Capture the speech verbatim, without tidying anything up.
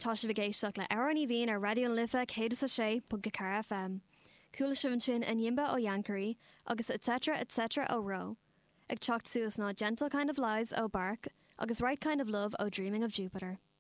tá se bhgéisteach le Ar ní bhíon ar radio lifa cé a sé punt car F M. Coolla sin sin in Yimba ó Yankery agus etc etc ó Ro. Ag teacht suas ná Gentle Kind of Lies ó Bark agus Right Kind of Love ó Dreaming of Jupiter.